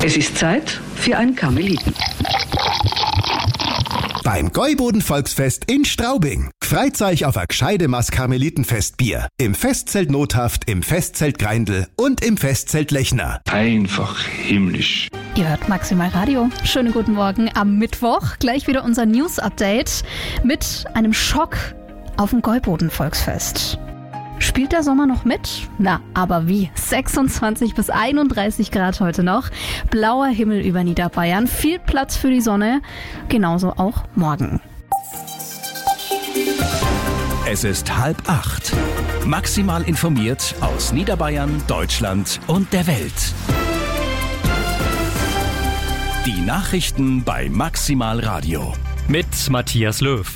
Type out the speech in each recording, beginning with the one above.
Es ist Zeit für ein Karmeliten. Beim Gäuboden-Volksfest in Straubing. Freut euch auf ein gescheide Maß Karmelitenfestbier. Im Festzelt Nothaft, im Festzelt Greindl und im Festzelt Lechner. Einfach himmlisch. Ihr hört Maximal Radio. Schönen guten Morgen am Mittwoch. Gleich wieder unser News-Update mit einem Schock auf dem Gäuboden-Volksfest. Spielt der Sommer noch mit? Na, aber wie? 26 bis 31 Grad heute noch. Blauer Himmel über Niederbayern. Viel Platz für die Sonne. Genauso auch morgen. Es ist 7:30. Maximal informiert aus Niederbayern, Deutschland und der Welt. Die Nachrichten bei Maximal Radio. Mit Matthias Löw.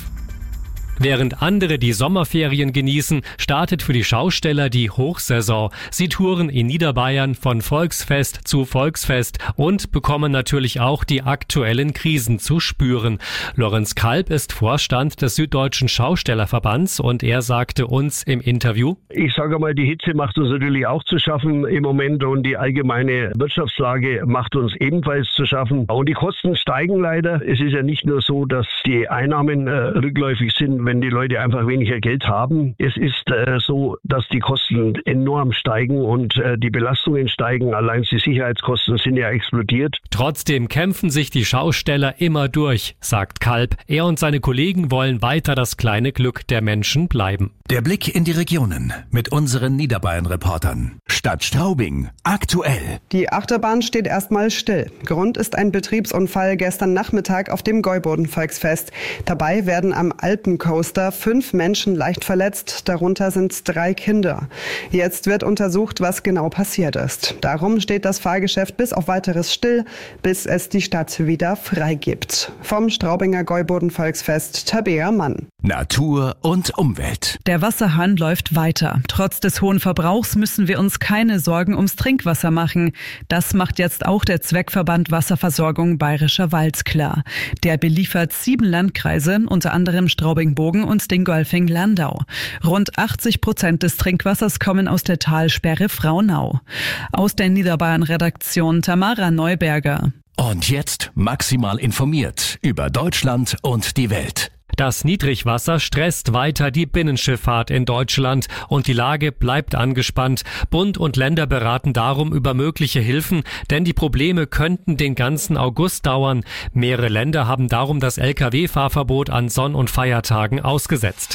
Während andere die Sommerferien genießen, startet für die Schausteller die Hochsaison. Sie touren in Niederbayern von Volksfest zu Volksfest und bekommen natürlich auch die aktuellen Krisen zu spüren. Lorenz Kalb ist Vorstand des Süddeutschen Schaustellerverbands und er sagte uns im Interview: Ich sage mal, die Hitze macht uns natürlich auch zu schaffen im Moment und die allgemeine Wirtschaftslage macht uns ebenfalls zu schaffen. Und die Kosten steigen leider. Es ist ja nicht nur so, dass die Einnahmen rückläufig sind, wenn die Leute einfach weniger Geld haben. Es ist so, dass die Kosten enorm steigen und die Belastungen steigen. Allein die Sicherheitskosten sind ja explodiert. Trotzdem kämpfen sich die Schausteller immer durch, sagt Kalb. Er und seine Kollegen wollen weiter das kleine Glück der Menschen bleiben. Der Blick in die Regionen mit unseren Niederbayern-Reportern. Stadt Straubing, aktuell. Die Achterbahn steht erstmal still. Grund ist ein Betriebsunfall gestern Nachmittag auf dem Gäuboden-Volksfest. Dabei werden am Alpencoaster 5 Menschen leicht verletzt, darunter sind 3 Kinder. Jetzt wird untersucht, was genau passiert ist. Darum steht das Fahrgeschäft bis auf weiteres still, bis es die Stadt wieder freigibt. Vom Straubinger Gäuboden-Volksfest Tabea Mann. Natur und Umwelt. Der Wasserhahn läuft weiter. Trotz des hohen Verbrauchs müssen wir uns keine Sorgen ums Trinkwasser machen. Das macht jetzt auch der Zweckverband Wasserversorgung Bayerischer Wald klar. Der beliefert 7 Landkreise, unter anderem Straubing-Bogen und Dingolfing-Landau. Rund 80% des Trinkwassers kommen aus der Talsperre Fraunau. Aus der Niederbayern-Redaktion Tamara Neuberger. Und jetzt maximal informiert über Deutschland und die Welt. Das Niedrigwasser stresst weiter die Binnenschifffahrt in Deutschland und die Lage bleibt angespannt. Bund und Länder beraten darum über mögliche Hilfen, denn die Probleme könnten den ganzen August dauern. Mehrere Länder haben darum das Lkw-Fahrverbot an Sonn- und Feiertagen ausgesetzt.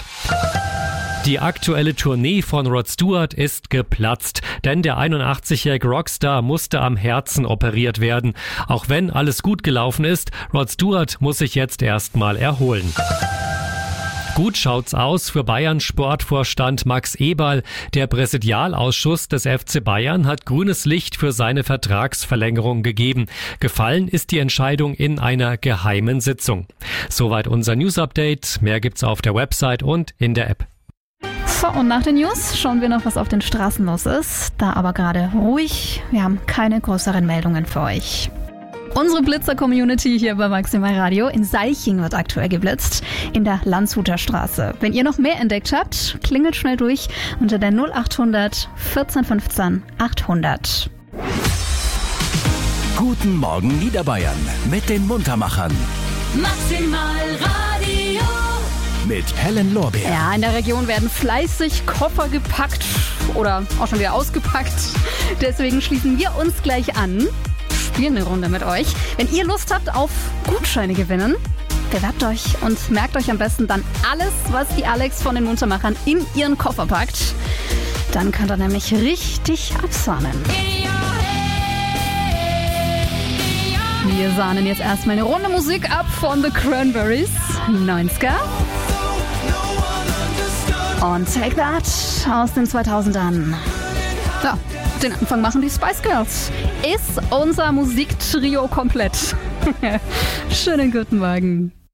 Die aktuelle Tournee von Rod Stewart ist geplatzt, denn der 81-jährige Rockstar musste am Herzen operiert werden. Auch wenn alles gut gelaufen ist, Rod Stewart muss sich jetzt erstmal erholen. Gut schaut's aus für Bayerns Sportvorstand Max Eberl. Der Präsidialausschuss des FC Bayern hat grünes Licht für seine Vertragsverlängerung gegeben. Gefallen ist die Entscheidung in einer geheimen Sitzung. Soweit unser News-Update. Mehr gibt's auf der Website und in der App. So, und nach den News schauen wir noch, was auf den Straßen los ist. Da aber gerade ruhig. Wir haben keine größeren Meldungen für euch. Unsere Blitzer-Community hier bei Maximal Radio. In Seiching wird aktuell geblitzt, in der Landshuter Straße. Wenn ihr noch mehr entdeckt habt, klingelt schnell durch unter der 0800 14 15 800. Guten Morgen Niederbayern mit den Muntermachern. Maximal Radio. Mit Helen Lorbeer. Ja, in der Region werden fleißig Koffer gepackt oder auch schon wieder ausgepackt. Deswegen schließen wir uns gleich an, spielen eine Runde mit euch. Wenn ihr Lust habt auf Gutscheine gewinnen, bewerbt euch und merkt euch am besten dann alles, was die Alex von den Muntermachern in ihren Koffer packt. Dann könnt ihr nämlich richtig absahnen. Wir sahnen jetzt erstmal eine Runde Musik ab von The Cranberries, 90er. Und Take That aus den 2000ern. Ja, den Anfang machen die Spice Girls. Ist unser Musiktrio komplett. Schönen guten Morgen.